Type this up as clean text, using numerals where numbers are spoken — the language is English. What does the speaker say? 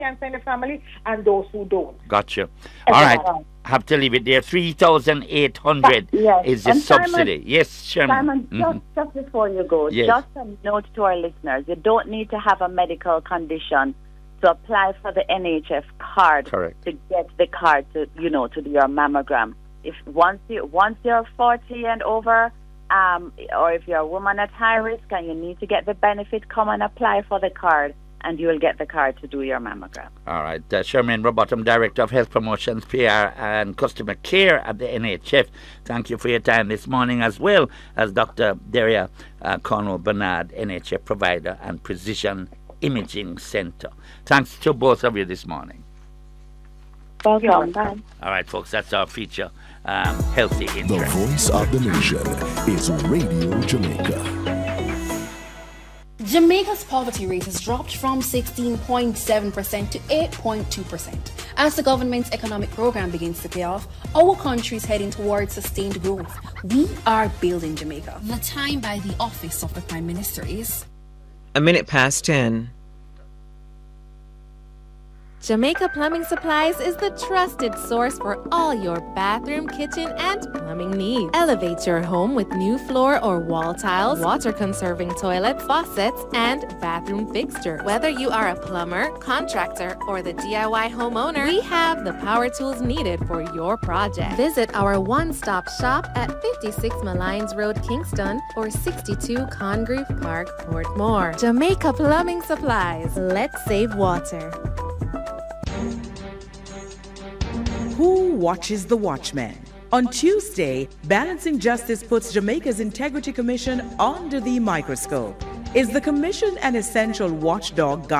cancer in the family and those who don't. Gotcha. All right. Have to leave it there. 3,800 Yes. is the And subsidy. Simon, Yes, Sherman. Simon, just before you go, Yes. just a note to our listeners: you don't need to have a medical condition to apply for the NHF card. Correct. To get the card to do your mammogram. If once you're 40 and over, or if you're a woman at high risk and you need to get the benefit, come and apply for the card, and you will get the card to do your mammogram. All right. Sherman Robotham, Director of Health Promotions, PR and Customer Care at the NHF. Thank you for your time this morning, as well as Dr. Daria Cornwall Bernard, NHF Provider and Precision Imaging Center. Thanks to both of you this morning. Welcome. Bye. All right, folks, that's our feature, Healthy The Interest. voice of the nation is Radio Jamaica. Jamaica's poverty rate has dropped from 16.7% to 8.2%. As the government's economic program begins to pay off, our country is heading towards sustained growth. We are building Jamaica. The time by the office of the Prime Minister is 10:01. Jamaica Plumbing Supplies is the trusted source for all your bathroom, kitchen, and plumbing needs. Elevate your home with new floor or wall tiles, water-conserving toilets, faucets, and bathroom fixtures. Whether you are a plumber, contractor, or the DIY homeowner, we have the power tools needed for your project. Visit our one-stop shop at 56 Malines Road, Kingston, or 62 Congreve Park, Portmore. Jamaica Plumbing Supplies. Let's save water. Who watches the Watchmen? On Tuesday, Balancing Justice puts Jamaica's Integrity Commission under the microscope. Is the commission an essential watchdog